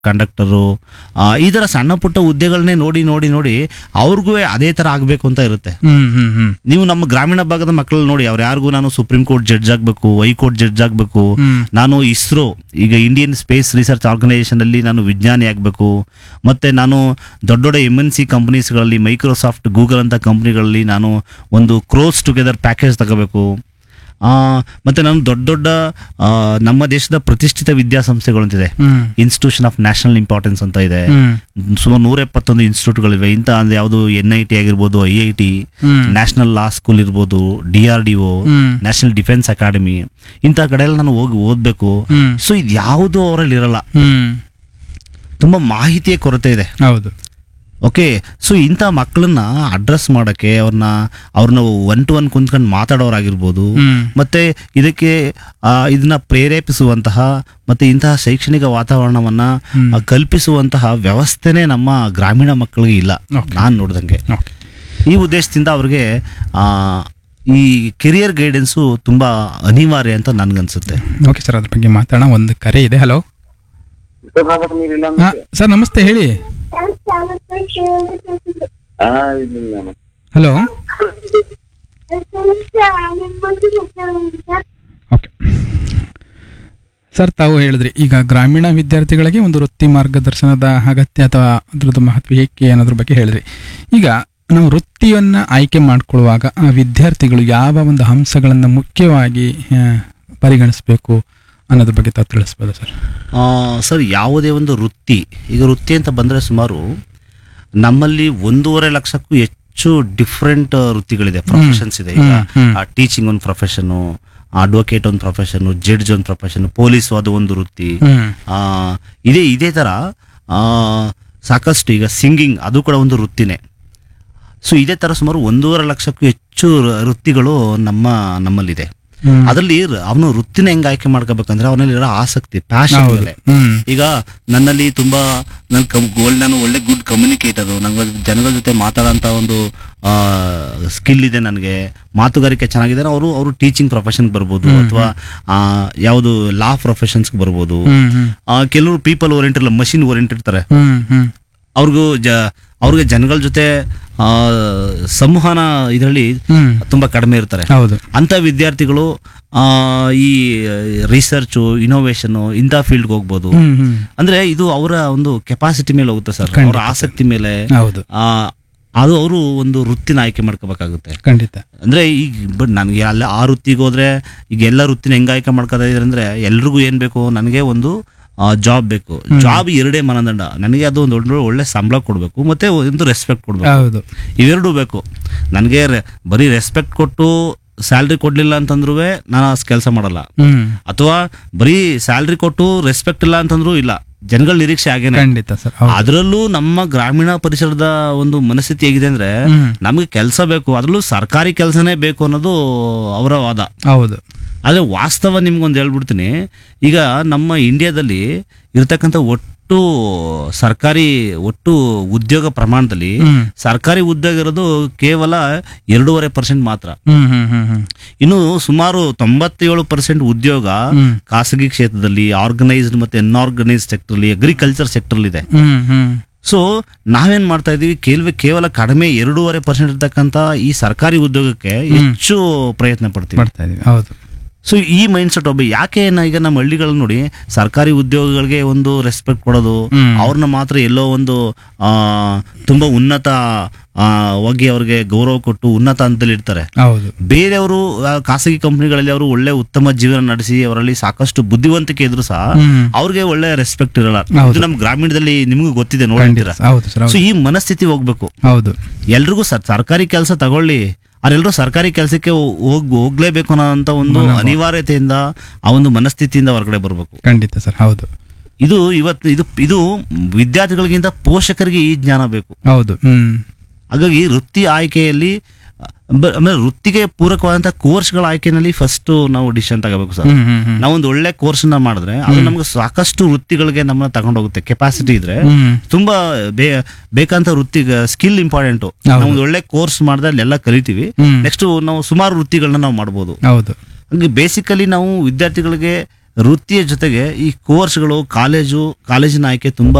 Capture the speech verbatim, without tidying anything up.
Conductor, ಈ ಥರ ಸಣ್ಣ ಪುಟ್ಟ ಹುದ್ದೆಗಳನ್ನೇ ನೋಡಿ ನೋಡಿ ನೋಡಿ ಅವ್ರಿಗೂ ಅದೇ ಥರ ಆಗಬೇಕು ಅಂತ ಇರುತ್ತೆ. ಹ್ಮ್ ಹ್ಮ್ ಹ್ಮ್ ನೀವು ನಮ್ಮ ಗ್ರಾಮೀಣ ಭಾಗದ ಮಕ್ಕಳನ್ನ ನೋಡಿ, ಅವ್ರು ಯಾರಿಗೂ ನಾನು ಸುಪ್ರೀಂ ಕೋರ್ಟ್ ಜಡ್ಜ್ ಆಗಬೇಕು, ಹೈಕೋರ್ಟ್ ಜಡ್ಜ್ ಆಗಬೇಕು, ನಾನು ಇಸ್ರೋ ಈಗ ಇಂಡಿಯನ್ ಸ್ಪೇಸ್ ರಿಸರ್ಚ್ ಆರ್ಗನೈಸೇಷನ್ ಅಲ್ಲಿ ನಾನು ವಿಜ್ಞಾನಿ ಆಗಬೇಕು, ಮತ್ತೆ ನಾನು ದೊಡ್ಡ ದೊಡ್ಡ M N C ಕಂಪನೀಸ್ಗಳಲ್ಲಿ Microsoft Google ಅಂತ ಕಂಪ್ನಿಗಳಲ್ಲಿ ನಾನು ಒಂದು ಕ್ರೋಸ್ ಟುಗೆದರ್ ಪ್ಯಾಕೇಜ್ ತಗೋಬೇಕು, ಮತ್ತೆ ನಾನು ದೊಡ್ಡ ದೊಡ್ಡ ನಮ್ಮ ದೇಶದ ಪ್ರತಿಷ್ಠಿತ ವಿದ್ಯಾಸಂಸ್ಥೆಗಳಂತಿದೆ, ಇನ್ಸ್ಟಿಟ್ಯೂಷನ್ ಆಫ್ ನ್ಯಾಷನಲ್ ಇಂಪಾರ್ಟೆನ್ಸ್ ಅಂತ ಇದೆ, ಸುಮಾರು ನೂರ ಎಪ್ಪತ್ತೊಂದು ಇನ್ಸ್ಟಿಟ್ಯೂಟ್ಗಳಿವೆ. ಇಂಥ ಅಂದ್ರೆ ಯಾವುದು ಎನ್ ಐ ಟಿ ಆಗಿರ್ಬೋದು, I I T, national law school ಇರ್ಬೋದು, D R D O, national defence academy, ಇಂಥ ಕಡೆಯಲ್ಲಿ ನಾನು ಹೋಗಿ ಓದ್ಬೇಕು. ಸೊ ಇದು ಯಾವುದು ಅವರಲ್ಲಿ ಇರಲ್ಲ, ತುಂಬಾ ಮಾಹಿತಿಯ ಕೊರತೆ ಇದೆ. ಹೌದು. ಓಕೆ, ಸೊ ಇಂಥ ಮಕ್ಕಳನ್ನ ಅಡ್ರೆಸ್ ಮಾಡೋಕ್ಕೆ ಅವ್ರನ್ನ ಅವ್ರನ್ನ ಒನ್ ಟು ಒನ್ ಕುಂತ್ಕೊಂಡು ಮಾತಾಡೋರಾಗಿರ್ಬೋದು, ಮತ್ತೆ ಇದಕ್ಕೆ ಇದನ್ನ ಪ್ರೇರೇಪಿಸುವಂತಹ ಮತ್ತೆ ಇಂತಹ ಶೈಕ್ಷಣಿಕ ವಾತಾವರಣವನ್ನ ಕಲ್ಪಿಸುವಂತಹ ವ್ಯವಸ್ಥೆನೇ ನಮ್ಮ ಗ್ರಾಮೀಣ ಮಕ್ಕಳಿಗೆ ಇಲ್ಲ ನಾನು ನೋಡ್ದಂಗೆ. ಈ ಉದ್ದೇಶದಿಂದ ಅವ್ರಿಗೆ ಈ ಕೆರಿಯರ್ ಗೈಡೆನ್ಸು ತುಂಬಾ ಅನಿವಾರ್ಯ ಅಂತ ನನ್ಗನ್ಸುತ್ತೆ. ಓಕೆ ಸರ್, ಅದ್ರ ಬಗ್ಗೆ ಮಾತಾಡೋಣ. ಒಂದು ಕರೆ ಇದೆ. ಹಲೋ ಸರ್, ನಮಸ್ತೆ, ಹೇಳಿ. ಹಲೋ. ಓಕೆ ಸರ್, ತಾವು ಹೇಳಿದ್ರಿ ಈಗ ಗ್ರಾಮೀಣ ವಿದ್ಯಾರ್ಥಿಗಳಿಗೆ ಒಂದು ವೃತ್ತಿ ಮಾರ್ಗದರ್ಶನದ ಅಗತ್ಯ ಅಥವಾ ಅದ್ರದ್ದು ಮಹತ್ವ ಏಕೆ ಅನ್ನೋದ್ರ ಬಗ್ಗೆ ಹೇಳಿದ್ರಿ. ಈಗ ನಾವು ವೃತ್ತಿಯನ್ನ ಆಯ್ಕೆ ಮಾಡಿಕೊಳ್ಳುವಾಗ ಆ ವಿದ್ಯಾರ್ಥಿಗಳು ಯಾವ ಒಂದು ಅಂಶಗಳನ್ನು ಮುಖ್ಯವಾಗಿ ಪರಿಗಣಿಸಬೇಕು ಅನ್ನೋದ್ರ ಬಗ್ಗೆ ತಾವು ತಿಳಿಸ್ಬೋದು ಸರ್? ಸರ್, ಯಾವುದೇ ಒಂದು ವೃತ್ತಿ, ಈಗ ವೃತ್ತಿ ಅಂತ ಬಂದರೆ ಸುಮಾರು ನಮ್ಮಲ್ಲಿ ಒಂದೂವರೆ ಲಕ್ಷಕ್ಕೂ ಹೆಚ್ಚು ಡಿಫ್ರೆಂಟ್ ವೃತ್ತಿಗಳಿದೆ, ಪ್ರೊಫೆಷನ್ಸ್ ಇದೆ. ಈಗ ಟೀಚಿಂಗ್ ಒಂದು ಪ್ರೊಫೆಷನು, ಅಡ್ವೊಕೇಟ್ ಒಂದು ಪ್ರೊಫೆಷನ್, ಜಡ್ಜ್ ಒಂದು ಪ್ರೊಫೆಷನ್, ಪೊಲೀಸ್ ಅದು ಒಂದು ವೃತ್ತಿ. ಇದೇ ಇದೇ ತರ ಸಾಕಷ್ಟು, ಈಗ ಸಿಂಗಿಂಗ್ ಅದು ಕೂಡ ಒಂದು ವೃತ್ತಿನೇ. ಸೊ ಇದೇ ತರ ಸುಮಾರು ಒಂದೂವರೆ ಲಕ್ಷಕ್ಕೂ ಹೆಚ್ಚು ವೃತ್ತಿಗಳು ನಮ್ಮ ನಮ್ಮಲ್ಲಿದೆ. ಅದರಲ್ಲಿ ಅವನು ವೃತ್ತಿನ ಹೆಂಗ್ ಆಯ್ಕೆ ಮಾಡ್ಕೋಬೇಕಂದ್ರೆ ಅವನಲ್ಲಿ ಇರೋ ಆಸಕ್ತಿ, ಪ್ಯಾಷನ್ ಮೇಲೆ. ಈಗ ನನ್ನಲ್ಲಿ ತುಂಬಾ ನನ್ ನಾನು ಒಳ್ಳೆ ಗುಡ್ ಕಮ್ಯುನಿಕೇಟರ್, ನಂಗೆ ಜನಗಳ ಜೊತೆ ಮಾತಾಡೋಂತ ಒಂದು ಸ್ಕಿಲ್ ಇದೆ, ನನಗೆ ಮಾತುಗಾರಿಕೆ ಚೆನ್ನಾಗಿದೆ, ಅವರು ಅವರು ಟೀಚಿಂಗ್ ಪ್ರೊಫೆಷನ್ಗೆ ಬರ್ಬೋದು, ಅಥವಾ ಯಾವುದು ಲಾ ಪ್ರೊಫೆಷನ್ಸ್ಗೆ ಬರ್ಬೋದು. ಕೆಲವರು ಪೀಪಲ್ ಓರಿಯೆಂಟೆಡ್, ಮಷಿನ್ ಓರಿಯೆಂಟೆಡ್ ಇರ್ತಾರೆ, ಅವ್ರಿಗೂ ಜ ಅವ್ರಿಗೆ ಜನಗಳ ಜೊತೆ ಸಂವಹನ ಇದರಲ್ಲಿ ತುಂಬಾ ಕಡಿಮೆ ಇರ್ತಾರೆ. ಅಂತ ವಿದ್ಯಾರ್ಥಿಗಳು ಈ ರಿಸರ್ಚ್, ಇನೋವೇಷನ್ ಇಂಥ ಫೀಲ್ಡ್ಗೆ ಹೋಗ್ಬೋದು. ಅಂದ್ರೆ ಇದು ಅವರ ಒಂದು ಕೆಪಾಸಿಟಿ ಮೇಲೆ ಹೋಗುತ್ತೆ ಸರ್, ಅವರ ಆಸಕ್ತಿ ಮೇಲೆ. ಅದು ಅವರು ಒಂದು ವೃತ್ತಿನ ಆಯ್ಕೆ ಮಾಡ್ಕೋಬೇಕಾಗುತ್ತೆ. ಖಂಡಿತ. ಅಂದ್ರೆ ಈಗ ಬಟ್ ನನಗೆ ಅಲ್ಲ ಆ ವೃತ್ತಿಗೆ ಹೋದ್ರೆ ಈಗ ಎಲ್ಲ ವೃತ್ತಿನ ಹೆಂಗ ಆಯ್ಕೆ ಮಾಡ್ಕೋತಾ ಇದ್ರೆ ಅಂದ್ರೆ ಎಲ್ರಿಗೂ ಏನ್ ಬೇಕು, ನನಗೆ ಒಂದು ಜಾಬ್ ಬೇಕು. ಜಾಬ್ ಎರಡೇ ಮಾನದಂಡ, ನನಗೆ ಅದು ಒಂದು ಒಳ್ಳೆ ಒಳ್ಳೆ ಸಂಬಳ ಕೊಡ್ಬೇಕು, ಮತ್ತೆ ಒಂದು ರೆಸ್ಪೆಕ್ಟ್ ಕೊಡ್ಬೇಕು. ಇವೆರಡು ಬೇಕು ನನಗೆ. ಬರೀ ರೆಸ್ಪೆಕ್ಟ್ ಕೊಟ್ಟು ಸ್ಯಾಲ್ರಿ ಕೊಡ್ಲಿಲ್ಲ ಅಂತಂದ್ರೂ ನಾನು ಕೆಲಸ ಮಾಡಲ್ಲ, ಅಥವಾ ಬರೀ ಸ್ಯಾಲ್ರಿ ಕೊಟ್ಟು ರೆಸ್ಪೆಕ್ಟ್ ಇಲ್ಲ ಅಂತಂದ್ರೂ ಇಲ್ಲ, ಜನಗಳ ನಿರೀಕ್ಷೆ ಆಗೇನೆ. ಖಂಡಿತ ಸರ್. ಅದರಲ್ಲೂ ನಮ್ಮ ಗ್ರಾಮೀಣ ಪರಿಸರದ ಒಂದು ಮನಸ್ಥಿತಿ ಹೇಗಿದೆ ಅಂದ್ರೆ ನಮ್ಗೆ ಕೆಲಸ ಬೇಕು, ಅದರಲ್ಲೂ ಸರ್ಕಾರಿ ಕೆಲಸನೇ ಬೇಕು ಅನ್ನೋದು ಅವರ ವಾದ. ಹೌದು. ಆದ್ರೆ ವಾಸ್ತವ ನಿಮ್ಗೊಂದು ಹೇಳ್ಬಿಡ್ತೀನಿ, ಈಗ ನಮ್ಮ ಇಂಡಿಯಾದಲ್ಲಿ ಇರ್ತಕ್ಕಂಥ ಒಟ್ಟು ಸರ್ಕಾರಿ ಒಟ್ಟು ಉದ್ಯೋಗ ಪ್ರಮಾಣದಲ್ಲಿ ಸರ್ಕಾರಿ ಉದ್ಯೋಗ ಇರೋದು ಕೇವಲ ಎರಡೂವರೆ ಪರ್ಸೆಂಟ್ ಮಾತ್ರ. ಇನ್ನು ಸುಮಾರು ತೊಂಬತ್ತೇಳು ಪರ್ಸೆಂಟ್ ಉದ್ಯೋಗ ಖಾಸಗಿ ಕ್ಷೇತ್ರದಲ್ಲಿ, ಆರ್ಗನೈಸ್ಡ್ ಮತ್ತೆ ಅನ್ಆರ್ಗನೈಸ್ಡ್ ಸೆಕ್ಟರ್ ಅಲ್ಲಿ, ಅಗ್ರಿಕಲ್ಚರ್ ಸೆಕ್ಟರ್ ಇದೆ. ಸೊ ನಾವೇನ್ ಮಾಡ್ತಾ ಇದೀವಿ, ಕೇವಲ ಕೇವಲ ಕಡಿಮೆ ಎರಡೂವರೆ ಪರ್ಸೆಂಟ್ ಇರ್ತಕ್ಕಂಥ ಈ ಸರ್ಕಾರಿ ಉದ್ಯೋಗಕ್ಕೆ ಹೆಚ್ಚು ಪ್ರಯತ್ನ ಪಡ್ತೀವಿ. ಹೌದು. ಸೊ ಈ ಮೈಂಡ್ ಸೆಟ್ ಒಬ್ಬ ಯಾಕೆ ಈಗ ನಮ್ಮ ಹಳ್ಳಿಗಳನ್ನ ನೋಡಿ ಸರ್ಕಾರಿ ಉದ್ಯೋಗಗಳಿಗೆ ಒಂದು ರೆಸ್ಪೆಕ್ಟ್ ಕೊಡೋದು, ಅವ್ರನ್ನ ಮಾತ್ರ ಎಲ್ಲೋ ಒಂದು ಆ ತುಂಬಾ ಉನ್ನತ ಹೋಗಿ ಅವ್ರಿಗೆ ಗೌರವ ಕೊಟ್ಟು ಉನ್ನತ ಹಂತದಲ್ಲಿ ಇರ್ತಾರೆ. ಬೇರೆಯವರು ಖಾಸಗಿ ಕಂಪನಿಗಳಲ್ಲಿ ಅವರು ಒಳ್ಳೆ ಉತ್ತಮ ಜೀವನ ನಡೆಸಿ ಅವರಲ್ಲಿ ಸಾಕಷ್ಟು ಬುದ್ಧಿವಂತಿಕೆ ಇದ್ರು ಸಹ ಅವ್ರಿಗೆ ಒಳ್ಳೆ ರೆಸ್ಪೆಕ್ಟ್ ಇರಲ್ಲ. ಇದು ನಮ್ಮ ಗ್ರಾಮೀಣದಲ್ಲಿ ನಿಮ್ಗೂ ಗೊತ್ತಿದೆ, ನೋಡಿದ್ದೀರಾ. ಸೊ ಈ ಮನಸ್ಥಿತಿ ಹೋಗ್ಬೇಕು. ಎಲ್ರಿಗೂ ಸರ್ಕಾರಿ ಕೆಲಸ ತಗೊಳ್ಳಿ, ಅವರೆಲ್ಲರೂ ಸರ್ಕಾರಿ ಕೆಲಸಕ್ಕೆ ಹೋಗ್ ಹೋಗ್ಲೇಬೇಕು ಅನ್ನೋ ಒಂದು ಅನಿವಾರ್ಯತೆಯಿಂದ, ಆ ಒಂದು ಮನಸ್ಥಿತಿಯಿಂದ ಹೊರಗಡೆ ಬರ್ಬೇಕು. ಖಂಡಿತ ಸರ್. ಹೌದು. ಇದು ಇವತ್ತು ಇದು ಇದು ವಿದ್ಯಾರ್ಥಿಗಳಿಗಿಂತ ಪೋಷಕರಿಗೆ ಈ ಜ್ಞಾನ ಬೇಕು. ಹೌದು. ಹಾಗಾಗಿ ವೃತ್ತಿ ಆಯ್ಕೆಯಲ್ಲಿ ಆಮೇಲೆ ವೃತ್ತಿಗೆ ಪೂರಕವಾದಂತಹ ಕೋರ್ಸ್ಗಳ ಆಯ್ಕೆನಲ್ಲಿ ಫಸ್ಟ್ ನಾವು ಡಿಸಿಷನ್ ತಗೋಬೇಕು ಸರ್. ನಾವೊಂದು ಒಳ್ಳೆ ಕೋರ್ಸ್ ನ ಮಾಡಿದ್ರೆ ಅದು ನಮ್ಗೆ ಸಾಕಷ್ಟು ವೃತ್ತಿಗಳಿಗೆ ನಮ್ಮನ್ನ ತಗೊಂಡೋಗುತ್ತೆ. ಕೆಪಾಸಿಟಿ ಇದ್ರೆ ತುಂಬಾ ಬೇಕಂತ ವೃತ್ತಿ ಸ್ಕಿಲ್ ಇಂಪಾರ್ಟೆಂಟ್. ನಾವೊಂದು ಒಳ್ಳೆ ಕೋರ್ಸ್ ಮಾಡಿದ್ರೆ ಅಲ್ಲೆಲ್ಲ ಕಲಿತೀವಿ. ನೆಕ್ಸ್ಟ್ ನಾವು ಸುಮಾರು ವೃತ್ತಿಗಳನ್ನ ನಾವು ಮಾಡ್ಬೋದು. ಹೌದು. ಹಂಗೆ ಬೇಸಿಕಲಿ ನಾವು ವಿದ್ಯಾರ್ಥಿಗಳಿಗೆ ವೃತ್ತಿಯ ಜೊತೆಗೆ ಈ ಕೋರ್ಸ್ಗಳು ಕಾಲೇಜು ಕಾಲೇಜಿನ ಆಯ್ಕೆ ತುಂಬ